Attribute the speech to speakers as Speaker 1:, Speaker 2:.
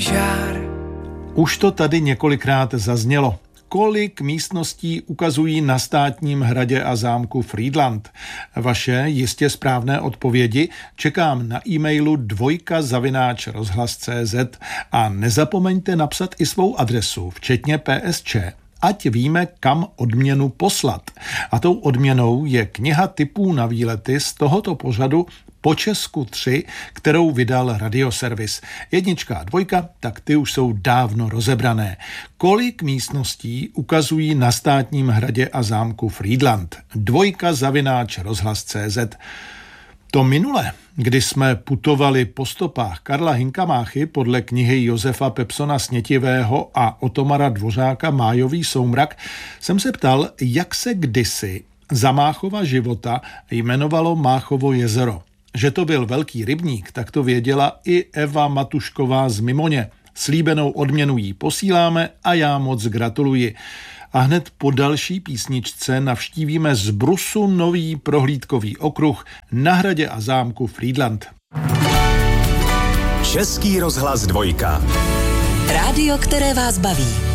Speaker 1: žár.
Speaker 2: Už to tady několikrát zaznělo. Kolik místností ukazují na Státním hradě a zámku Frýdlant? Vaše jistě správné odpovědi čekám na e-mailu dvojka@rozhlas.cz a nezapomeňte napsat i svou adresu, včetně PSČ, ať víme, kam odměnu poslat. A tou odměnou je kniha tipů na výlety z tohoto pořadu Po Česku 3, kterou vydal Radioservis. 1 a 2, tak ty už jsou dávno rozebrané. Kolik místností ukazují na Státním hradě a zámku Frýdlant? 2@rozhlas.cz. To minule, kdy jsme putovali po stopách Karla Hinkamáchy podle knihy Josefa Pepsona Snětivého a Otomara Dvořáka Májový soumrak, jsem se ptal, jak se kdysi za Máchova života jmenovalo Máchovo jezero. Že to byl velký rybník, tak to věděla i Eva Matušková z Mimoně. Slíbenou odměnu jí posíláme a já moc gratuluji. A hned po další písničce navštívíme z Brusu nový prohlídkový okruh na hradě a zámku Frýdlant.
Speaker 3: Český rozhlas 2.
Speaker 4: Rádio, které vás baví.